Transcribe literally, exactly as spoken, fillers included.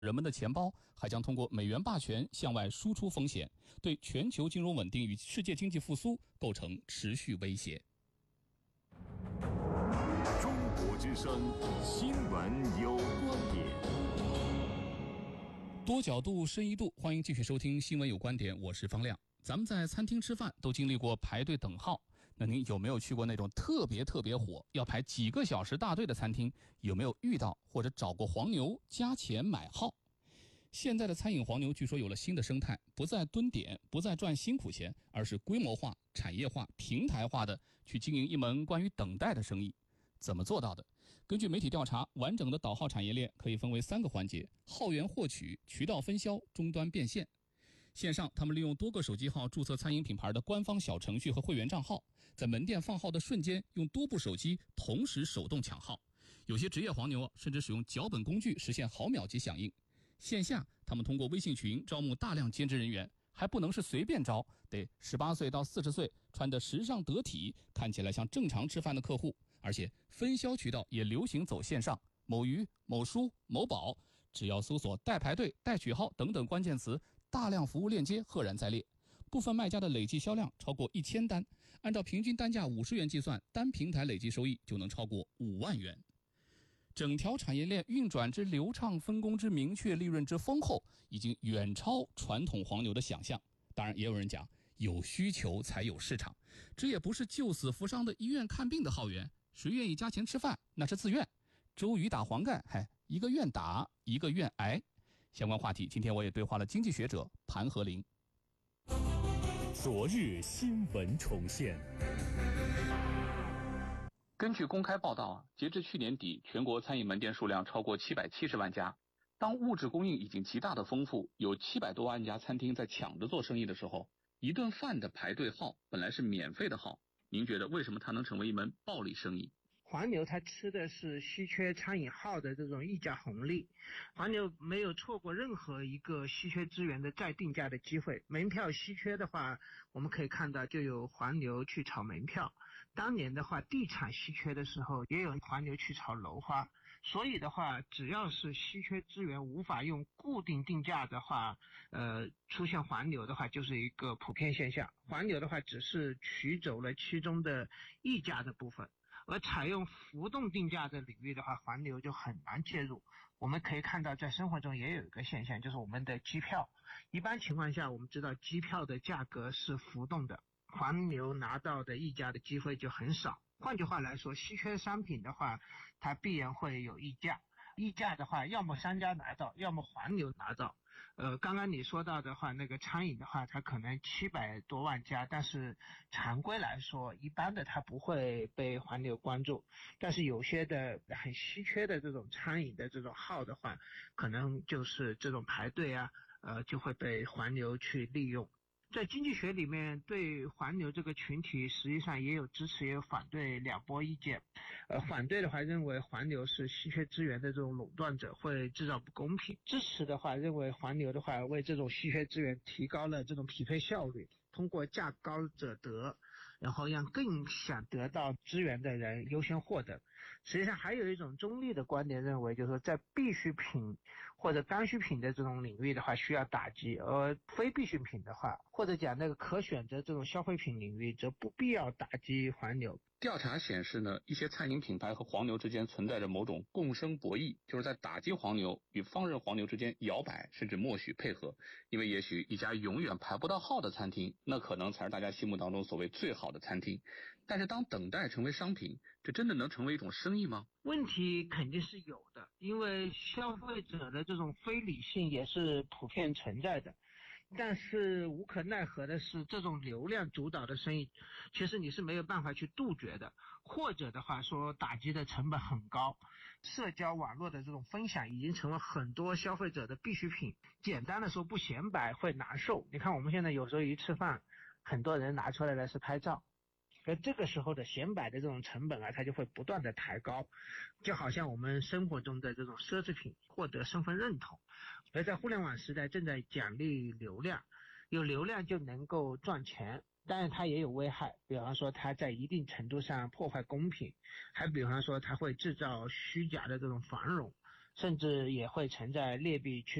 人们的钱包，还将通过美元霸权向外输出风险，对全球金融稳定与世界经济复苏构成持续威胁。 中国之声，新闻有观点。 多角度深一度，欢迎继续收听新闻有观点，我是方亮。咱们在餐厅吃饭都经历过排队等号，那您有没有去过那种特别特别火要排几个小时大队的餐厅？有没有遇到或者找过黄牛加钱买号？现在的餐饮黄牛据说有了新的生态，不再蹲点，不再赚辛苦钱，而是规模化、产业化、平台化的去经营一门关于等待的生意。怎么做到的？根据媒体调查，完整的导号产业链可以分为三个环节：号源获取、渠道分销、终端变现。线上，他们利用多个手机号注册餐饮品牌的官方小程序和会员账号，在门店放号的瞬间，用多部手机同时手动抢号。有些职业黄牛甚至使用脚本工具实现毫秒级响应。线下，他们通过微信群招募大量兼职人员，还不能是随便招，得十八岁到四十岁，穿得时尚得体，看起来像正常吃饭的客户。而且分销渠道也流行走线上，某鱼、某书、某宝，只要搜索代排队、代取号等等关键词，大量服务链接赫然在列。部分卖家的累计销量超过一千单，按照平均单价五十元计算，单平台累计收益就能超过五万元。整条产业链运转之流畅，分工之明确，利润之丰厚，已经远超传统黄牛的想象。当然，也有人讲，有需求才有市场，这也不是救死扶伤的医院看病的号源，谁愿意加钱吃饭，那是自愿。周瑜打黄盖，嗨，一个愿打，一个愿挨。相关话题，今天我也对话了经济学者盘和林。 昨日新闻重现。 根据公开报道啊，截至去年底，全国餐饮门店数量超过七百七十万家。当物质供应已经极大的丰富，有七百多万家餐厅在抢着做生意的时候，一顿饭的排队号本来是免费的号，您觉得为什么它能成为一门暴利生意？ 黄牛他吃的是稀缺餐饮号的这种溢价红利，黄牛没有错过任何一个稀缺资源的再定价的机会。门票稀缺的话，我们可以看到就有黄牛去炒门票，当年的话地产稀缺的时候也有黄牛去炒楼花。所以的话，只要是稀缺资源无法用固定定价的话，呃，出现黄牛的话就是一个普遍现象。黄牛的话只是取走了其中的溢价的部分，而采用浮动定价的领域的话，黄牛就很难介入。我们可以看到在生活中也有一个现象，就是我们的机票，一般情况下我们知道机票的价格是浮动的，黄牛拿到的溢价的机会就很少。换句话来说，稀缺商品的话它必然会有溢价，溢价的话要么商家拿到，要么黄牛拿到。呃，刚刚你说到的话，那个餐饮的话，它可能七百多万家，但是常规来说，一般的它不会被黄牛关注。但是有些的很稀缺的这种餐饮的这种号的话，可能就是这种排队啊，呃，就会被黄牛去利用。在经济学里面，对黄牛这个群体实际上也有支持也有反对两波意见。呃，反对的话认为黄牛是稀缺资源的这种垄断者，会制造不公平；支持的话认为黄牛的话为这种稀缺资源提高了这种匹配效率，通过价高者得，然后让更想得到资源的人优先获得。实际上还有一种中立的观点认为，就是说在必需品或者刚需品的这种领域的话需要打击，而非必需品的话，或者讲那个可选择这种消费品领域则不必要打击黄牛。 调查显示呢，一些餐饮品牌和黄牛之间存在着某种共生博弈，就是在打击黄牛与放任黄牛之间摇摆，甚至默许配合。因为也许一家永远排不到号的餐厅，那可能才是大家心目当中所谓最好的餐厅。但是当等待成为商品，这真的能成为一种生意吗？ 问题肯定是有的，因为消费者的这种非理性也是普遍存在的。但是无可奈何的是，这种流量主导的生意其实你是没有办法去杜绝的，或者的话说打击的成本很高。社交网络的这种分享已经成为很多消费者的必需品，简单的说不显摆会难受。你看我们现在有时候一吃饭，很多人拿出来的是拍照，而这个时候的显摆的这种成本啊，它就会不断的抬高，就好像我们生活中的这种奢侈品获得身份认同。而在互联网时代正在奖励流量，有流量就能够赚钱，当然它也有危害，比方说它在一定程度上破坏公平，还比方说它会制造虚假的这种繁荣。 甚至也会存在劣币驱